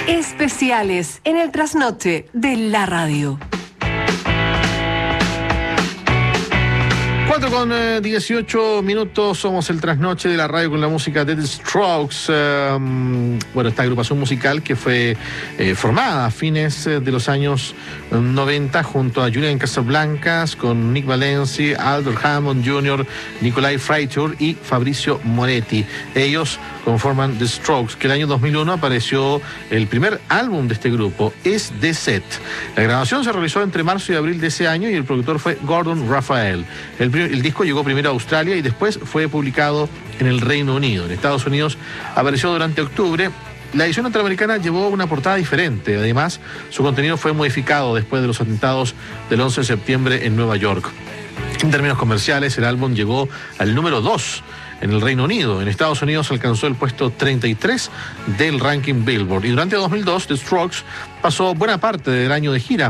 Especiales en el trasnoche de la radio. 4:18, somos el trasnoche de la radio con la música de The Strokes. Esta agrupación musical que fue formada a fines de los años 90 junto a Julian Casablancas, con Nick Valenci, Albert Hammond Jr., Nicolai Freitur y Fabrizio Moretti. Ellos conforman The Strokes, que el año 2001 apareció el primer álbum de este grupo, Es The Set. La grabación se realizó entre marzo y abril de ese año y el productor fue Gordon Raphael. El disco llegó primero a Australia y después fue publicado en el Reino Unido. En Estados Unidos apareció durante octubre. La edición norteamericana llevó una portada diferente. Además, su contenido fue modificado después de los atentados del 11 de septiembre en Nueva York. En términos comerciales, el álbum llegó al número 2 en el Reino Unido. En Estados Unidos alcanzó el puesto 33 del ranking Billboard. Y durante 2002, The Strokes pasó buena parte del año de gira